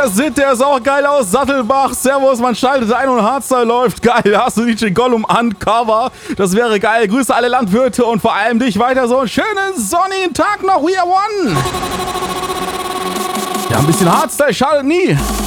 Der Sid, der ist auch geil aus Sattelbach. Servus, man schaltet ein und Hardstyle läuft. Geil, hast du DJ Gollum Uncover? Das wäre geil. Grüße alle Landwirte und vor allem dich weiter so einen schönen sonnigen Tag noch. We are one. Ja, ein bisschen Hardstyle schadet nie.